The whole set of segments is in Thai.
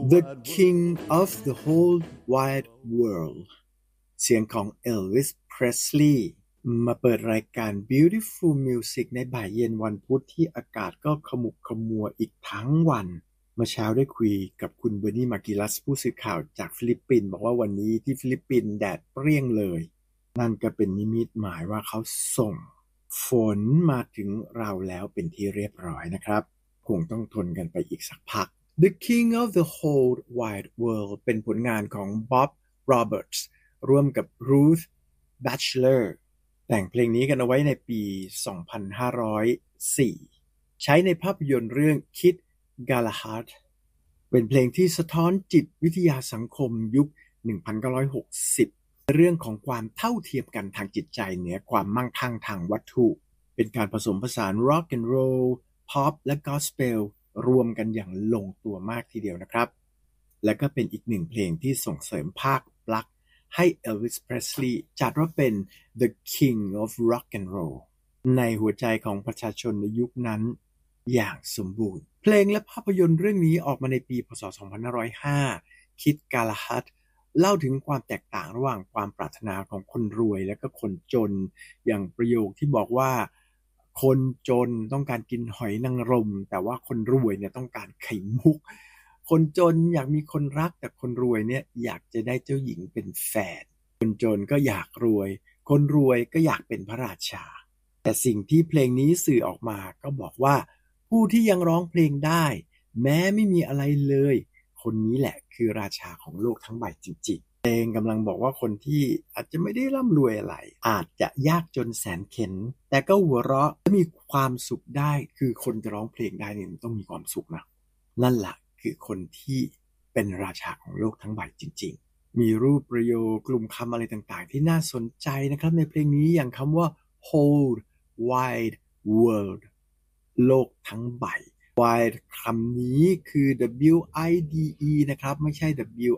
The King of the Whole Wide World เสียงของ Elvis Presley มาเปิดรายการ Beautiful Music ในบ่ายเย็นวันพุธที่อากาศก็ขมุกขมัวอีกทั้งวันเมื่อเช้าได้คุยกับคุณเบอร์นี่มากิลัสผู้สื่อข่าวจากฟิลิปปินส์บอกว่าวันนี้ที่ฟิลิปปินส์แดดเปรี้ยงเลยนั่นก็เป็นนิมิตหมายว่าเขาส่งฝนมาถึงเราแล้วเป็นที่เรียบร้อยนะครับคงต้องทนกันไปอีกสักพัก The King of the Whole Wide World เป็นผลงานของ Bob Roberts ร่วมกับ Ruth Batchelor แต่งเพลงนี้กันเอาไว้ในปี 2504 ใช้ในภาพยนตร์เรื่อง Kid Galahad เป็นเพลงที่สะท้อนจิตวิทยาสังคมยุค 1960 เรื่องของความเท่าเทียมกันทางจิตใจเหนือความมั่งคั่งทางวัตถุเป็นการผสมผสาน Rock and Roll Pop และ Gospel รวมกันอย่างลงตัวมากทีเดียวนะครับและก็เป็นอีกหนึ่งเพลงที่ส่งเสริมภาคปลั๊กให้ Elvis Presley จัดว่าเป็น The King of Rock and Roll ในหัวใจของประชาชนในยุคนั้นอย่างสมบูรณ์เพลงและภาพยนตร์เรื่องนี้ออกมาในปีพ.ศ. 2505 Kid Galahad เล่าถึงความแตกต่างระหว่างความปรารถนาของคนรวยและก็คนจนอย่างประโยคที่บอกว่าคนจนต้องการกินหอยนางรมแต่ว่าคนรวยเนี่ยต้องการไข่มุกคนจนอยากมีคนรักแต่คนรวยเนี่ยอยากจะได้เจ้าหญิงเป็นแฟนคนจนก็อยากรวยคนรวยก็อยากเป็นพระราชาแต่สิ่งที่เพลงนี้สื่อออกมาก็บอกว่าผู้ที่ยังร้องเพลงได้แม้ไม่มีอะไรเลยคนนี้แหละคือราชาของโลกทั้งใบจริงๆเพลงกำลังบอกว่าคนที่อาจจะไม่ได้ร่ำรวยอะไรอาจจะยากจนแสนเข็ญแต่ก็หัวเราะและมีความสุขได้คือคนจะร้องเพลงได้เนี่ยต้องมีความสุขนะนั่นแหละคือคนที่เป็นราชาของโลกทั้งใบจริงๆมีรูปประโยคกลุ่มคำอะไรต่างๆที่น่าสนใจนะครับในเพลงนี้อย่างคำว่า whole wide world โลกทั้งใบ wide คำนี้คือ W-I-D-E นะครับไม่ใช่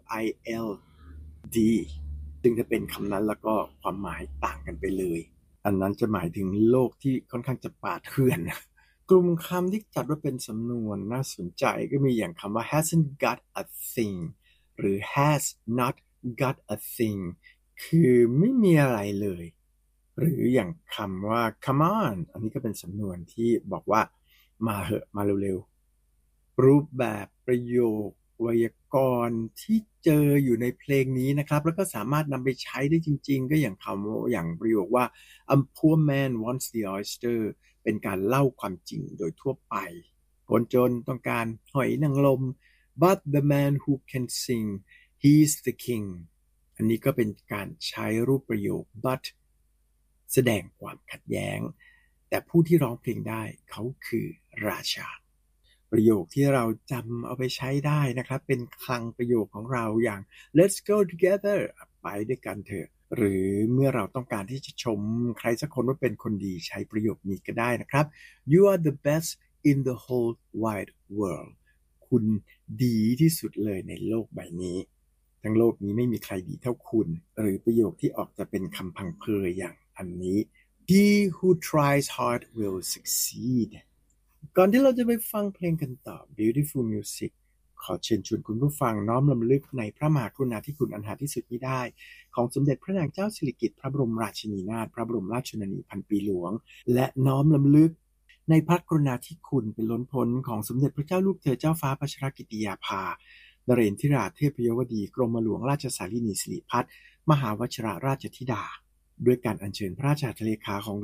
W-I-L-D ซึ่งจะเป็นคำนั้นแล้วก็ความหมายต่างกันไปเลยอันนั้นจะหมายถึงโลกที่ค่อนข้างจะป่าเถื่อนกลุ่มคำที่จัดว่าเป็นสำนวนน่าสนใจก็มีอย่างคำว่า hasn't got a thing หรือ has not got a thing คือไม่มีอะไรเลยหรืออย่างคำว่า come on อันนี้ก็เป็นสำนวนที่บอกว่ามาเหอะมาเร็วๆรูปแบบประโยคไวยากรณ์ที่เจออยู่ในเพลงนี้นะครับแล้วก็สามารถนำไปใช้ได้จริงๆก็อย่างคำอย่างประโยคว่า a poor man wants the oyster เป็นการเล่าความจริงโดยทั่วไปคนจนต้องการหอยนางรม but the man who can sing he's the king อันนี้ก็เป็นการใช้รูปประโยค but แสดงความขัดแย้งแต่ผู้ที่ร้องเพลงได้เขาคือราชาประโยคที่เราจำเอาไปใช้ได้นะครับเป็นคลังประโยคของเราอย่าง let's go together ไปด้วยกันเถอะหรือเมื่อเราต้องการที่จะชมใครสักคนว่าเป็นคนดีใช้ประโยคนี้ก็ได้นะครับ you are the best in the whole wide world คุณดีที่สุดเลยในโลกใบนี้ทั้งโลกนี้ไม่มีใครดีเท่าคุณหรือประโยคที่ออกจะเป็นคำพังเพยอย่างอันนี้ he who tries hard will succeed ก่อนที่เราจะไปฟังเพลงกันต่อ Beautiful Music ขอเชิญชวนคุณผู้ฟังน้อมรำลึกในพระมหากรุณาธิคุณอันหาที่สุดมิได้ของสมเด็จพระนางเจ้าสิริกิติ์พระบรมราชินีนาถพระบรมราชชนนีพันปีหลวงและน้อมรำลึกในพระกรุณาธิคุณเป็นล้นพ้นของสมเด็จพระเจ้าลูกเธอเจ้าฟ้าพัชรกิติยาภานเรนทิราเทพยวดีกรมหลวงราชสารินีสิริพัฒน์มหาวชิรราชธิดาด้วยการอัญเชิญพระราชาเลขาของ